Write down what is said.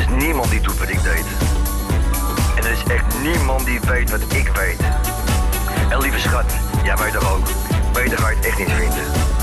niemand die doet wat ik deed. En er is echt niemand die weet wat ik weet. En lieve schat, jij weet toch ook. Beter ga je het echt niet vinden.